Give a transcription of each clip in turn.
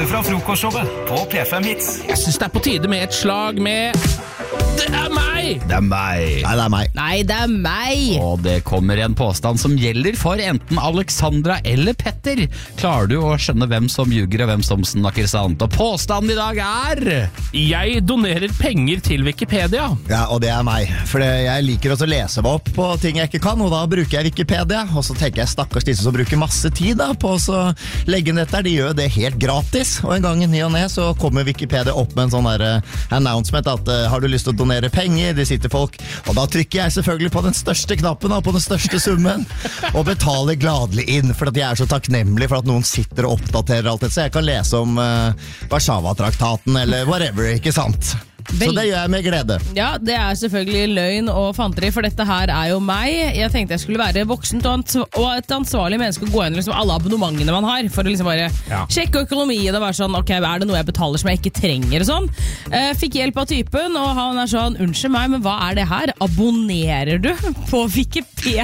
fra frokostshowet på P5 Hits. Jeg synes det på tide med et slag med Det er meg! Det er meg. Nei, det er meg. Nei, det er meg. Og det kommer en påstand som gjelder for enten Alexandra eller Petter. Klarer du å skjønne hvem som ljuger og hvem som snakker sant? Og påstanden i dag er Jeg donerer penger til Wikipedia. Ja, og det er meg. For jeg liker også å lese meg opp på ting jeg ikke kan, og da bruker jeg Wikipedia. Og så tenker jeg stakkars disse som bruker masse tid da, på å legge ned dette. De gjør det helt gratis. Og en gang i ny og ne så kommer Wikipedia opp med en sånn der announcement at har du lyst til å donere penger, det sitter folk. Og da trykker jeg selvfølgelig på den største knappen, på den største summen, og betaler gladelig inn, for at jeg er så takknemlig for at noen sitter og oppdaterer alt dette. Så jeg kan lese om Warszawa-traktaten eller whatever, ikke sant? Så det gjør jeg med glede. Ja, det er selvfølgelig løgn og fanteri, for dette her er jo meg. Jeg tenkte jeg skulle være voksent og et ansvarlig menneske og gå inn liksom alle abonnementene man har, for å liksom bare sjekke økonomien og være sånn, ok, er det noe jeg betaler som jeg ikke trenger og sånn? Fikk hjelp av typen, og han er sånn, unnskyld meg, men hva er det her? Abonnerer du på Wikipedia?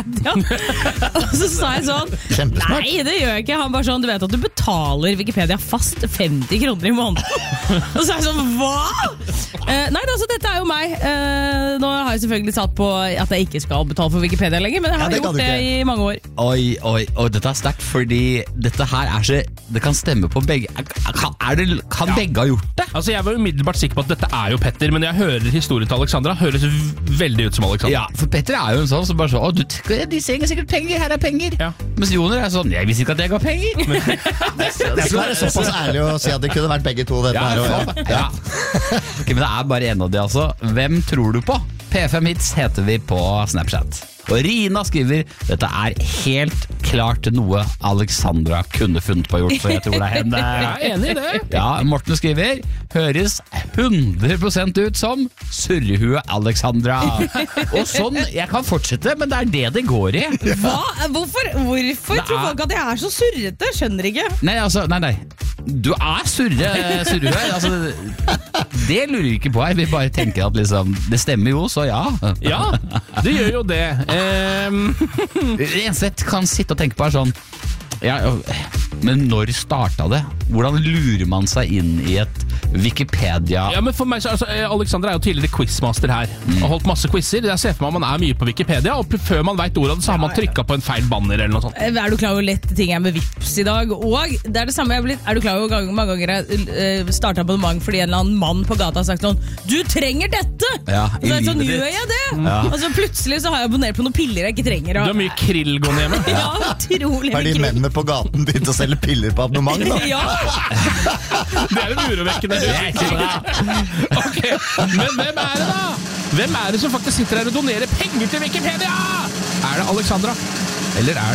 Og så sa jeg sånn, nei, det gjør jeg ikke. Han bare sånn, du vet at du betaler Wikipedia fast 50 kroner i måneden. Og så er jeg sånn, hva? Nei, altså dette er jo meg. Nå har jeg selvfølgelig satt på at jeg ikke skal betale for Wikipedia lenger, men jeg har gjort det i mange år. Oi, dette er sterkt, fordi dette her er så det kan stemme på begge. Kan begge ha gjort det? Altså, jeg var umiddelbart sikker på at dette er jo Petter, men jeg hører historien til Alexandra, høres veldig ut som Alexandra. Ja, for Petter er jo en sånn som bare sånn, de trenger sikkert penger, her er penger. Ja. Mens Joner er sånn, jeg visste ikke at jeg ga penger. Jeg skal være såpass ærlig og si at det kunne vært begge to dette her. Ja. Ok, men det er bare en av de altså. Hvem tror du på? P5 Hits heter vi på Snapchat. Og Rina skriver, dette er helt klart noe Alexandra kunne funnet på å gjort, så jeg tror det er henne. Jeg er enig i det. Ja, Morten skriver, høres 100% ut som surrehue Alexandra. Og sånn, jeg kan fortsette, men det er det går i. Hva? Hvorfor tror folk at jeg er så surrete? Skjønner ikke. Nei. Du er surrehue. Altså, det lurer vi ikke på. Vi bare tenker at liksom, det stemmer jo, så ja. Ja, det gjør jo det. En sett kan sitte og tenke på sånn, men når startet det? Hvordan lurer man seg inn i et Wikipedia? Ja, men for meg så, Alexander er jo tidligere quizmaster her og holdt masse quizzer. Jeg ser for meg man er mye på Wikipedia, og før man vet ordet av det, så har man trykket på en feil banner eller noe sånt. Er du klar over hvor lett ting er med Vips i dag? Og det er det samme er du klar over mange ganger jeg startet abonnement fordi en eller annen mann på gata har sagt sånn, du trenger dette! Ja, og så er det sånn, gjør jeg det? Ja. Og så plutselig så har jeg abonnert på noen piller jeg ikke trenger. Du har mye krill gående hjemme. Ja, utrolig mye krill. Har de mennene på gaten begynt å selge piller på abonnement da? Ja! Det er en urovekkende. Ok, men hvem er det da? Hvem er det som faktisk sitter her og donerer penger til Wikipedia? Er det Alexandra? Eller er